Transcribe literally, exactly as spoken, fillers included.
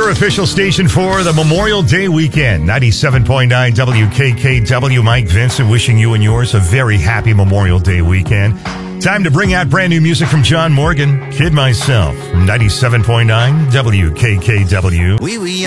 your official station for the Memorial Day weekend. ninety-seven point nine W K K W. Mike Vincent wishing you and yours a very happy Memorial Day weekend. Time to bring out brand new music from John Morgan, Kid Myself, from ninety-seven point nine W K K W. Oui, oui.